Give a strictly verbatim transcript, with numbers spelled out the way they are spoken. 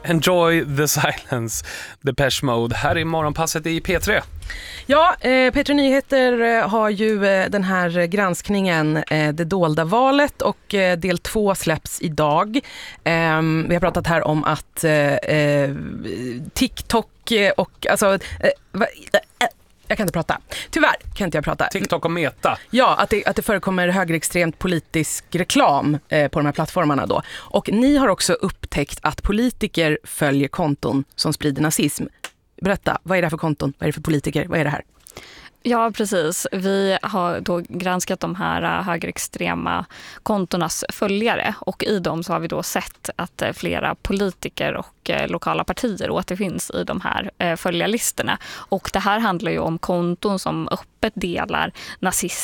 Enjoy the silence, Depeche Mode. Här är morgonpasset i P tre. Ja, eh, P tre Nyheter har ju eh, den här granskningen, eh, det dolda valet, och eh, del två släpps idag. Eh, vi har pratat här om att eh, TikTok och alltså... Eh, va, eh, Jag kan inte prata. Tyvärr kan inte jag prata. TikTok och Meta. Ja, att det, att det förekommer högerextremt politisk reklam eh, på de här plattformarna då. Och ni har också upptäckt att politiker följer konton som sprider nazism. Berätta, vad är det här för konton? Vad är det för politiker? Vad är det här? Ja, precis. Vi har då granskat de här högerextrema kontornas följare, och i dem så har vi då sett att flera politiker och lokala partier återfinns i de här följarlistorna. Och det här handlar ju om konton som öppet delar nazism